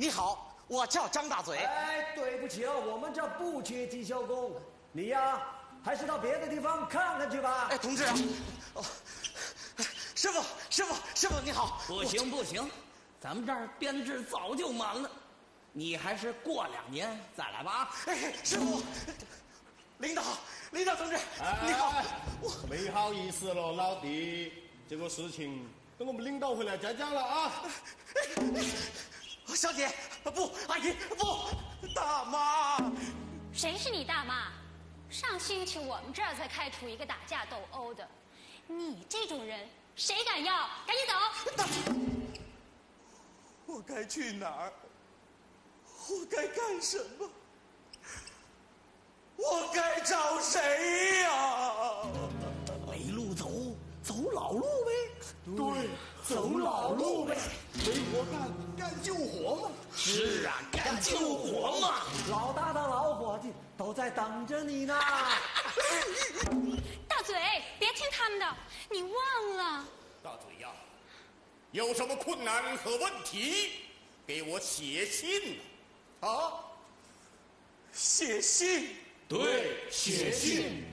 你好，我叫张大嘴。 哎，对不起啊，我们这不缺技校工，你呀，还是到别的地方看看去吧。 哎，同志啊，哦，师傅，你好。 不行，咱们这儿编制早就满了，你还是过2年再来吧。 哎，师傅，领导同志，你好。 没好意思了，老弟，这个事情等我们领导回来再讲了啊。 小姐，不，阿姨，不，大妈。 谁是你大妈？上星期我们这儿才开除一个打架斗殴的，你这种人谁敢要？赶紧走！ 我该去哪儿？我该干什么？我该找谁呀？ 没路走老路呗。 对，走老路呗。没活干救活嘛。 是啊，干救活嘛。 老大当老伙计都在等着你呢。 大嘴，别听他们的，你忘了。 大嘴呀，有什么困难和问题，给我写信啊！ 写信？ 对，写信。